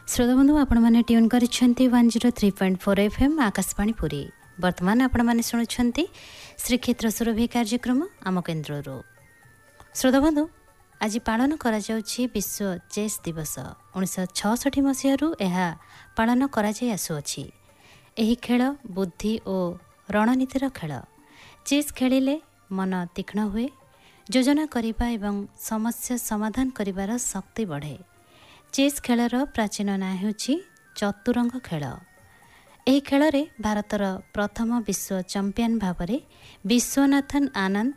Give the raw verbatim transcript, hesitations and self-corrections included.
श्रोताबंधु आपने ट्यून कर one zero three point four F M Akashvani Puri. वर्तमान आपने शुणुंट श्रीक्षेत्र सुरभि कार्यक्रम आम केन्द्र। श्रोताबंधु आज पालन करा जाउछि विश्व चेस दिवस। उन्नीस छठी मसीह पालन करासुअछि। एही खेल बुद्धि और रणनीतिर खेल। चेस खेलिले मन तीक्ष्ण हुए, योजना करिबा एवं समस्या समाधान करिबार शक्ति बढ़े। चेस खेलर प्राचीन ना हेउछि चतुरंग खेल। एही खेल रे भारतर प्रथम विश्व चैंपियन भावरे विश्वनाथन आनंद